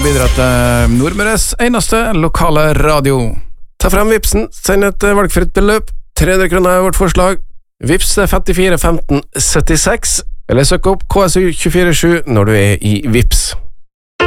bidra til Nordmøres eneste lokale radio. Ta frem Vipsen, send et valgfritt beløp. 300 kroner er vårt forslag. Vips 54 15 76, eller søk opp KSU 247 når du er i Vips.